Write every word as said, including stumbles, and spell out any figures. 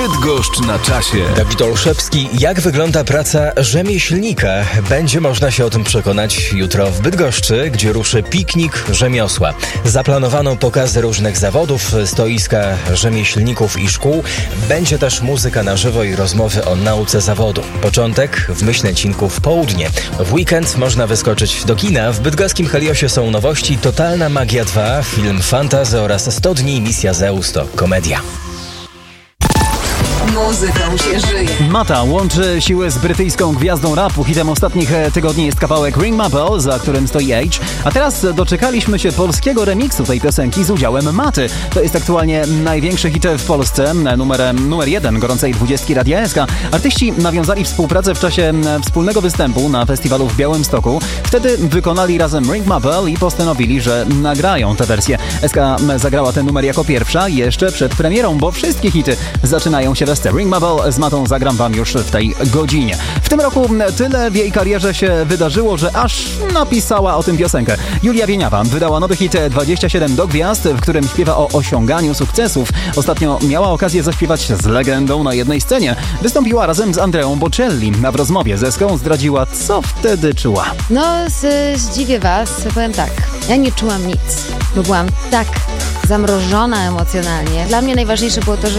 Bydgoszcz na czasie. Dawid Olszewski. Jak wygląda praca rzemieślnika? Będzie można się o tym przekonać jutro w Bydgoszczy, gdzie ruszy piknik rzemiosła. Zaplanowano pokazy różnych zawodów, stoiska rzemieślników i szkół. Będzie też muzyka na żywo i rozmowy o nauce zawodu. Początek w Myślęcinku w południe. W weekend można wyskoczyć do kina. W bydgoskim Heliosie są nowości Totalna Magia dwa, film fantasy oraz sto dni Misja Zeus to komedia. Muzyką się żyje. Mata łączy siły z brytyjską gwiazdą rapu. Hitem ostatnich tygodni jest kawałek Ring My Bell, za którym stoi Age. A teraz doczekaliśmy się polskiego remiksu tej piosenki z udziałem Maty. To jest aktualnie największy hit w Polsce, numer, numer jeden gorącej dwudziestki Radia S K. Artyści nawiązali współpracę w czasie wspólnego występu na festiwalu w Białymstoku. Wtedy wykonali razem Ring My Bell i postanowili, że nagrają tę wersję. S K zagrała ten numer jako pierwsza jeszcze przed premierą, bo wszystkie hity zaczynają się we Ring My Bell z Matą zagram wam już w tej godzinie. W tym roku tyle w jej karierze się wydarzyło, że aż napisała o tym piosenkę. Julia Wieniawa wydała nowy hit dwadzieścia siedem do gwiazd, w którym śpiewa o osiąganiu sukcesów. Ostatnio miała okazję zaśpiewać z legendą na jednej scenie. Wystąpiła razem z Andreą Bocelli, a w rozmowie z Eską zdradziła, co wtedy czuła. No, z, zdziwię was, powiem tak, ja nie czułam nic, bo byłam tak zamrożona emocjonalnie. Dla mnie najważniejsze było to, że